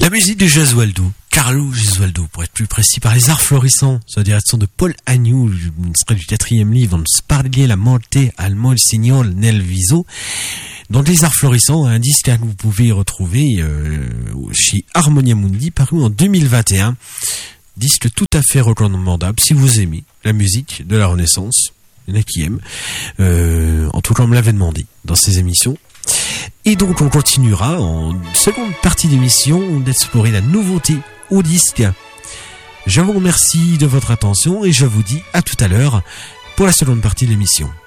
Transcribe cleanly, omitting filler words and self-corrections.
La musique de Gesualdo, Carlo Gesualdo, pour être plus précis, par les Arts Florissants, sous la direction de Paul Agnew, extrait du 4e livre, On sparglie la morte al Monsignor nel viso. Donc les Arts Florissants, un disque que vous pouvez retrouver chez Harmonia Mundi, paru en 2021. Disque tout à fait recommandable si vous aimez la musique de la Renaissance. Il y en a qui aiment. En tout cas, on me l'avait demandé dans ces émissions. Et donc on continuera en seconde partie d'émission d'explorer la nouveauté au disque. Je vous remercie de votre attention et je vous dis à tout à l'heure pour la seconde partie de l'émission.